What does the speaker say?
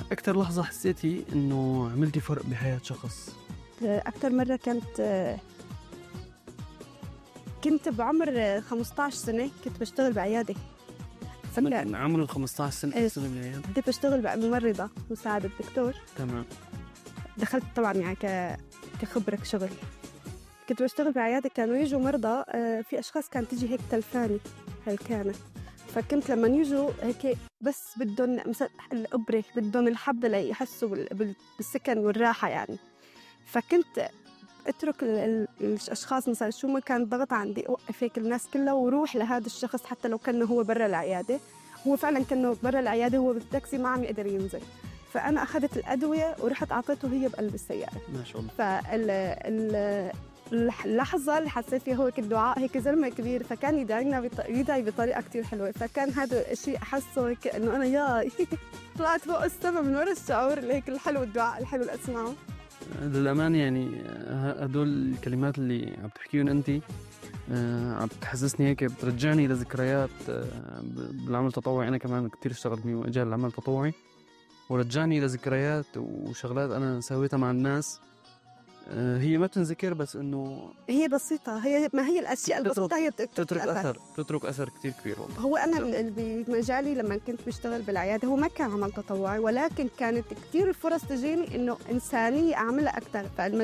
أكتر لحظة حسيتي إنه عملتي فرق بحياة شخص؟ أكتر مرة كنت بعمر 15 سنة، كنت بشتغل بعيادة. من عمر 15 سنة بتشتغل بالعيادة؟ كنت بشتغل ممرضة مساعدة دكتور. تمام. دخلت طبعا يعني كخبرة شغل. كنت بشتغل بعيادة، كانوا يجوا مرضى، في أشخاص كانت تيجي هيك تلفاني هالكانة، فكنت لما يجوا هيك بس بدهم الإبرة، بدهم الحبة ليحسوا بالسكن والراحة يعني. فكنت اترك الاشخاص مثلا شو ما كان ضغط عندي، اوقف هيك الناس كلها وروح لهذا الشخص حتى لو كان هو برا العياده. هو فعلا كان برا العياده، هو بالتاكسي ما عم يقدر ينزل، فانا اخذت الادويه ورحت اعطيته هي بقلب السياره. ما شاء الله. اللحظه اللي حسيت فيها هو هيك الدعاء، هيك زلمه كبير فكان يدعي بطريقه كتير حلوه، فكان هذا الشيء احسه هيك انه انا يا طلعت فوق السما من ورا الشعور اللي هيك الحلو، الدعاء الحلو اللي اسمعه. للأمان يعني هدول الكلمات اللي عم تحكيهم أنت عم تحسسني هيك، بترجعني لذكريات بالعمل التطوعي. أنا كمان كتير اشتغلت بمجال العمل التطوعي، ورجعني لذكريات وشغلات أنا سويتها مع الناس. هي ما بتنذكر، بس إنه هي بسيطة، ما هي الأشياء البسيطة هي تترك أثر كتير كبير والله. هو أنا بمجالي لما كنت بشتغل بالعيادة هو ما كان عمل تطوعي، ولكن كانت كتير الفرص تجيني إنه إنسانية أعملها أكتر.